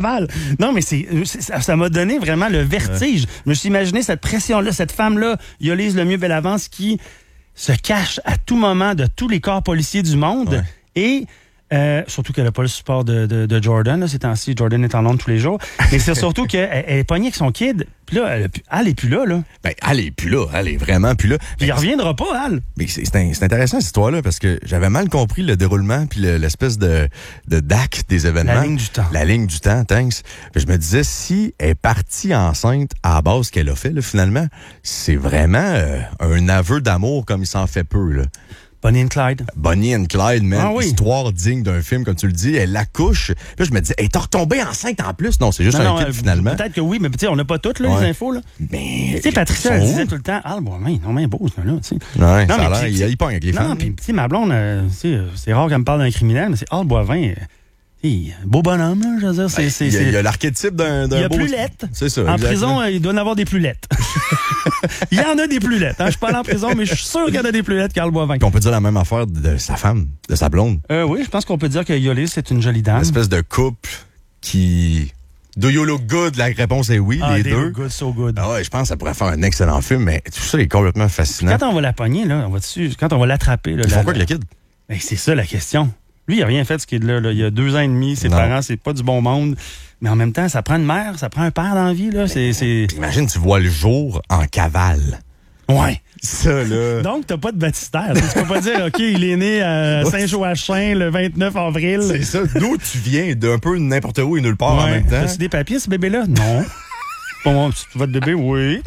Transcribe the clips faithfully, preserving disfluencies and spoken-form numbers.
Laval. Non, mais c'est, c'est ça m'a donné vraiment le vertige. Ouais. Je me suis imaginé cette pression-là, cette femme-là, Yolise Lemieux-Bellavance, qui se cache à tout moment de tous les corps policiers du monde. Ouais. Et euh, surtout qu'elle n'a pas le support de, de, de Jordan. Là, ces temps-ci, Jordan est en Londres tous les jours. Mais c'est surtout qu'elle elle est pognée avec son kid. Puis là, elle, elle est plus là, là. Ben, elle est plus là. Elle est vraiment plus là. Puis il reviendra pas, elle. Mais c'est, c'est, c'est intéressant, cette histoire-là, parce que j'avais mal compris le déroulement puis le, l'espèce de, de D A C des événements. La ligne du temps. La ligne du temps, thanks. Puis je me disais, si elle est partie enceinte à la base qu'elle a fait, là, finalement, c'est vraiment euh, un aveu d'amour comme il s'en fait peu, là. Bonnie and Clyde. Bonnie and Clyde, man. Ah oui. Histoire digne d'un film, comme tu le dis. Elle accouche. Là, je me dis, elle est retombée enceinte en plus. Non, c'est juste non, un kid, euh, finalement. Peut-être que oui, mais tu sais, on n'a pas toutes, là, ouais. les infos, là. Mais. Tu sais, Patricia, elle disait tout le temps, ah, bon, mais non, mais beau, ce là tu sais. Ouais, non, ça mais, a l'air, il, il pogne avec les femmes. Non, puis, tu sais, ma blonde, euh, c'est, c'est rare qu'elle me parle d'un criminel, mais c'est Al Boivin. Euh, beau bonhomme, là, je veux dire. C'est, ben, c'est, il, y a, c'est... il y a l'archétype d'un, d'un il y a beau... plus lettre. C'est ça. En exactement. prison, euh, il doit en avoir des plus lettres. Il y en a des plus lettres. Hein. Je suis pas allé en prison, mais je suis sûr qu'il y en a des plus lettres qu'Al Boivin. On peut dire la même affaire de sa femme, de sa blonde. Euh, oui, je pense qu'on peut dire que Yolise, c'est une jolie dame. Une espèce de couple qui... Do you look good? La réponse est oui, ah, les they deux. Look good, so good. Ah ouais, je pense que ça pourrait faire un excellent film, mais tout ça est complètement fascinant. Puis quand on va la pogner, là, on va dessus, quand on va l'attraper... Là, Ils la, font quoi avec le kid? Ben, c'est ça la question. Lui, il n'a rien fait, ce kid-là. Là. Il a deux ans et demi, ses non. parents, c'est pas du bon monde. Mais en même temps, ça prend une mère, ça prend un père dans la vie. Là. C'est, c'est... Imagine, tu vois le jour en cavale. Ouais. Ça, là. Donc, t'as pas de baptistère. Tu peux pas dire, OK, il est né à Saint-Joachim le vingt-neuf avril. C'est ça. D'où tu viens? D'un peu n'importe où et nulle part ouais. en même temps. T'as-tu des papiers, ce bébé-là? Non. Bon, votre bébé, oui.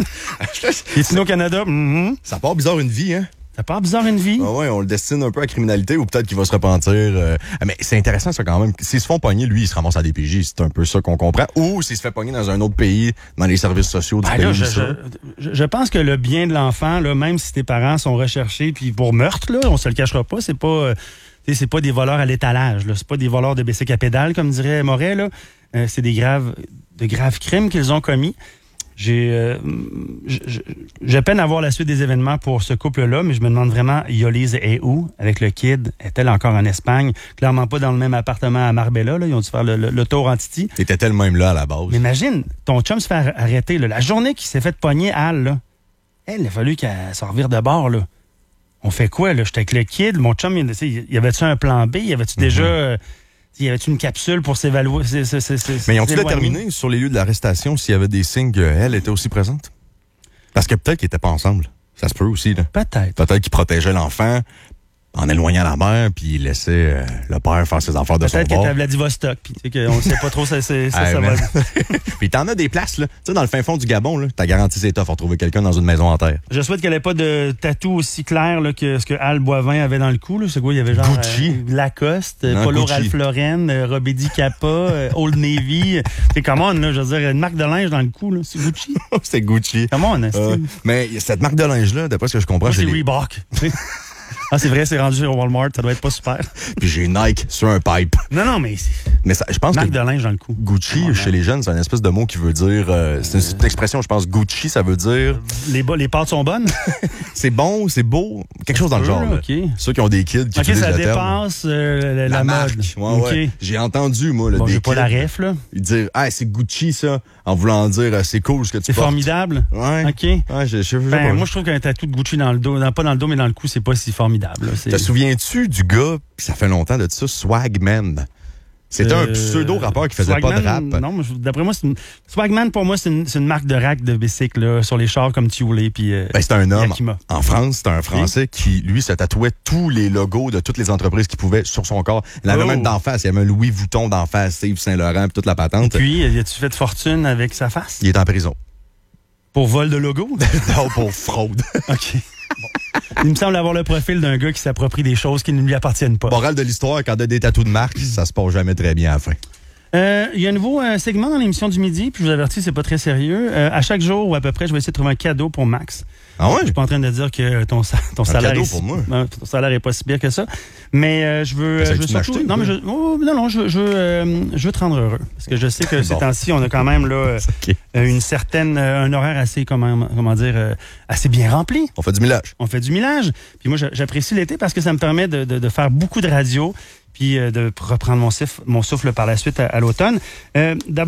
Et au Canada? Mm-hmm. Ça part bizarre une vie, hein? Ça part bizarre une vie. Ah ouais, on le destine un peu à la criminalité ou peut-être qu'il va se repentir. Euh... Mais c'est intéressant ça quand même. S'ils se font pogner, lui, il se ramasse à D P J. C'est un peu ça qu'on comprend. Ou s'il se fait pogner dans un autre pays, dans les services sociaux du ben pays. Là, je, je, je pense que le bien de l'enfant, là, même si tes parents sont recherchés puis pour meurtre, là, on se le cachera pas, c'est pas, euh, c'est pas des voleurs à l'étalage. Là. C'est pas des voleurs de bicycle à pédale, comme dirait Moret. Là. Euh, c'est des graves, de graves crimes qu'ils ont commis. J'ai, euh, j'ai peine à voir la suite des événements pour ce couple-là, mais je me demande vraiment, Yolise est où avec le kid? Est-elle encore en Espagne? Clairement pas dans le même appartement à Marbella. Là. Ils ont dû faire le, le, le tour en Titi. T'étais-elle même là à la base? Mais imagine, ton chum se fait arrêter. Là. La journée qu'il s'est fait pogner, Al, là, elle, il a fallu qu'elle se revire de bord. Là. On fait quoi? Là? J'étais avec le kid. Mon chum, il, y avait-tu un plan B? Y avait-tu mm-hmm. déjà... Euh, y avait-tu une capsule pour s'évaluer? C'est, c'est, c'est, c'est, mais ils ont-ils déterminé sur les lieux de l'arrestation s'il y avait des signes qu'elle était aussi présente? Parce que peut-être qu'ils n'étaient pas ensemble. Ça se peut aussi. Là. Peut-être. Peut-être qu'ils protégeaient l'enfant en éloignant la mère, puis ils laissaient euh, le père faire ses affaires de peut-être son bord. Peut-être qu'elle était à Vladivostok, puis tu sais qu'on ne sait pas trop ça, c'est, ça, hey, ça va. Puis t'en as des places, là. Tu sais, dans le fin fond du Gabon, là, t'as garanti c'est tough pour trouver quelqu'un dans une maison en terre. Je souhaite qu'elle n'ait pas de tatou aussi clair là, que ce que Al Boivin avait dans le cou. Là. C'est quoi, il y avait genre Gucci. Euh, Lacoste, non, Polo Gucci. Ralph Lauren, euh, Robedi Kappa, euh, Old Navy. C'est come on, là, je veux dire, une marque de linge dans le cou, là. C'est Gucci. C'est Gucci. Come on, hein, euh, mais cette marque de linge-là, d'après ce que je comprends, moi, c'est, c'est les... Reebok. Ah, c'est vrai, c'est rendu au Walmart, ça doit être pas super. Puis j'ai Nike sur un pipe. Non, non, mais c'est... Mais ça, je pense marque que de linge dans le cou. Gucci, oh, chez les jeunes, c'est une espèce de mot qui veut dire... Euh, c'est une, une expression, je pense, Gucci, ça veut dire... Les, les pâtes sont bonnes? C'est bon, c'est beau, quelque chose dans le genre. Okay. Ceux qui ont des kids qui okay, utilisent ça le terme. dépasse euh, la, la, la marque. mode. Ouais, okay. ouais. J'ai entendu, moi, là, bon, des j'ai pas kids, la ref, là. Ils disent, ah, c'est Gucci, ça, en voulant dire, euh, c'est cool ce que tu c'est portes. formidable. Ouais. OK. Ouais, je, je, je, ben, moi, je trouve qu'un tatou de Gucci dans le dos, non, pas dans le dos, mais dans le cou, c'est pas si formidable. Là. C'est... Te souviens-tu du gars, puis ça fait longtemps de ça, Swagman? C'était euh, un pseudo-rappeur qui faisait Swagman, pas de rap. Non, mais d'après moi, c'est une... Swagman, pour moi, c'est une, c'est une marque de rack de bicycle là, sur les chars comme Thiolet puis euh, ben, c'est un homme. Yakima. En France, c'est un Français oui. qui, lui, se tatouait tous les logos de toutes les entreprises qu'il pouvait sur son corps. Il avait oh. même d'en face. Il y avait un Louis Vuitton d'en face, Steve Saint-Laurent puis toute la patente. Et puis, y a-tu fait de fortune avec sa face? Il est en prison. Pour vol de logo? Non, pour fraude. OK. Bon. Il me semble avoir le profil d'un gars qui s'approprie des choses qui ne lui appartiennent pas. Morale de l'histoire, quand on a des tatous de marque, ça se passe jamais très bien à la fin. Euh, il y a un nouveau euh, segment dans l'émission du midi, puis je vous avertis, c'est pas très sérieux. Euh, à chaque jour ou à peu près, je vais essayer de trouver un cadeau pour Max. Ah ouais? Je suis pas en train de dire que ton, ton salaire cadeau est pour moi. Non, ton salaire est pas si pire que ça. Mais euh, je veux, je veux surtout. Non, mais je, oh, non, non, je, je, euh, je veux te rendre heureux, parce que je sais que bon. Ces temps-ci, on a quand même là okay. une certaine, un horaire assez, comment, comment dire, euh, assez bien rempli. On fait du millage. On fait du millage. Puis moi, j'apprécie l'été parce que ça me permet de, de, de faire beaucoup de radio, puis euh, de reprendre mon souffle, mon souffle par la suite à, à l'automne. Euh,